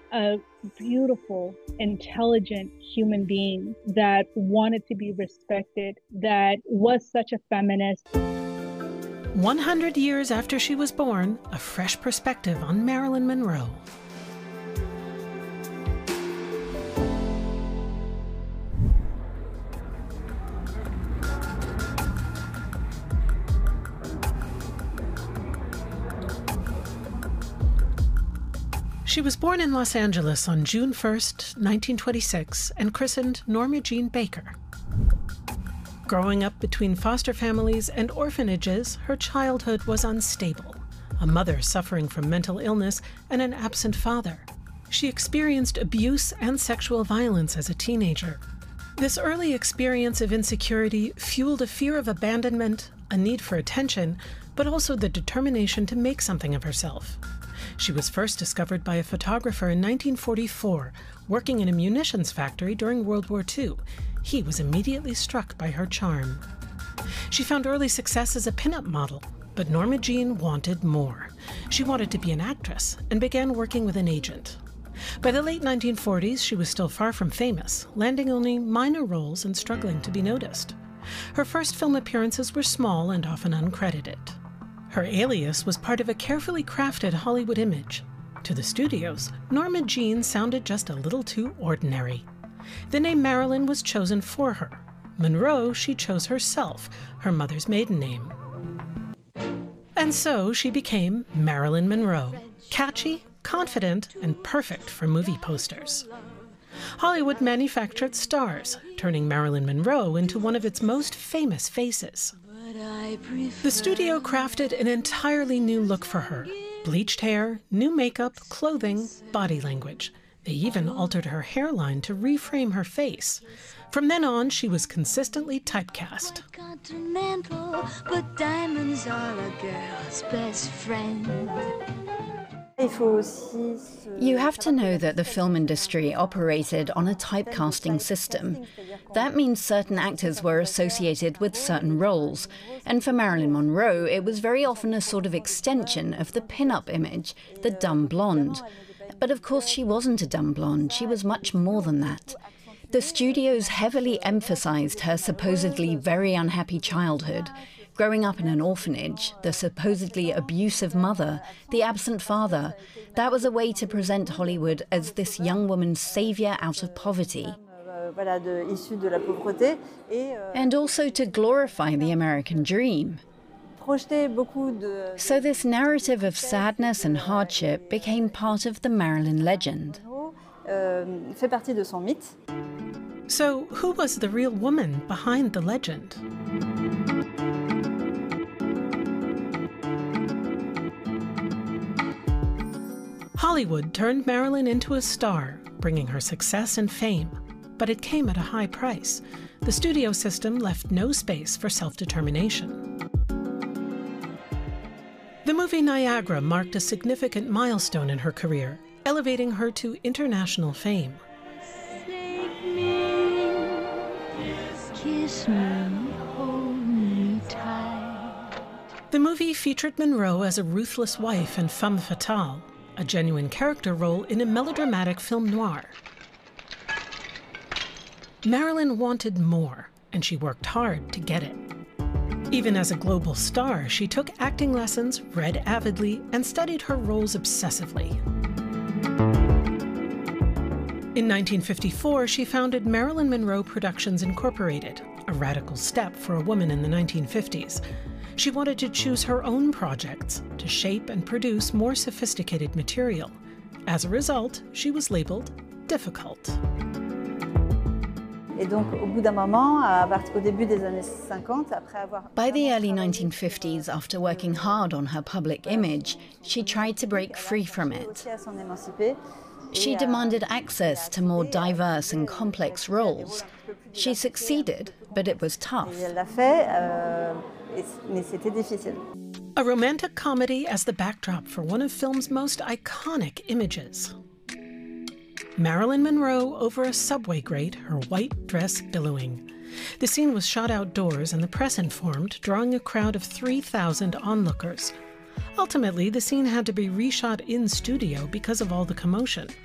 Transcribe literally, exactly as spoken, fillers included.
a beautiful, intelligent human being that wanted to be respected, that was such a feminist. one hundred years after she was born, a fresh perspective on Marilyn Monroe. She was born in Los Angeles on June first, nineteen twenty-six, and christened Norma Jean Baker. Growing up between foster families and orphanages, her childhood was unstable. A mother suffering from mental illness and an absent father. She experienced abuse and sexual violence as a teenager. This early experience of insecurity fueled a fear of abandonment, a need for attention, but also the determination to make something of herself. She was first discovered by a photographer in nineteen forty-four, working in a munitions factory during World War Two. He was immediately struck by her charm. She found early success as a pinup model, but Norma Jean wanted more. She wanted to be an actress and began working with an agent. By the late nineteen forties, she was still far from famous, landing only minor roles and struggling to be noticed. Her first film appearances were small and often uncredited. Her alias was part of a carefully crafted Hollywood image. To the studios, Norma Jean sounded just a little too ordinary. The name Marilyn was chosen for her. Monroe she chose herself, her mother's maiden name. And so she became Marilyn Monroe, catchy, confident, and perfect for movie posters. Hollywood manufactured stars, turning Marilyn Monroe into one of its most famous faces. The studio crafted an entirely new look for her. Bleached hair, new makeup, clothing, body language. They even altered her hairline to reframe her face. From then on, she was consistently typecast. But diamonds are a girl's best friend. You have to know that the film industry operated on a typecasting system. That means certain actors were associated with certain roles, and for Marilyn Monroe, it was very often a sort of extension of the pin-up image, the dumb blonde. But of course she wasn't a dumb blonde, she was much more than that. The studios heavily emphasized her supposedly very unhappy childhood, growing up in an orphanage, the supposedly abusive mother, the absent father. That was a way to present Hollywood as this young woman's savior out of poverty. And also to glorify the American dream. So this narrative of sadness and hardship became part of the Marilyn legend. So who was the real woman behind the legend? Hollywood turned Marilyn into a star, bringing her success and fame. But it came at a high price. The studio system left no space for self-determination. The movie Niagara marked a significant milestone in her career, elevating her to international fame. Kiss me, hold me tight. The movie featured Monroe as a ruthless wife and femme fatale, a genuine character role in a melodramatic film noir. Marilyn wanted more, and she worked hard to get it. Even as a global star, she took acting lessons, read avidly, and studied her roles obsessively. In nineteen fifty-four, she founded Marilyn Monroe Productions Incorporated, a radical step for a woman in the nineteen fifties. She wanted to choose her own projects, to shape and produce more sophisticated material. As a result, she was labeled difficult. By the early nineteen fifties, after working hard on her public image, she tried to break free from it. She demanded access to more diverse and complex roles. She succeeded, but it was tough. A romantic comedy as the backdrop for one of film's most iconic images. Marilyn Monroe over a subway grate, her white dress billowing. The scene was shot outdoors and the press informed, drawing a crowd of three thousand onlookers. Ultimately, the scene had to be reshot in studio because of all the commotion.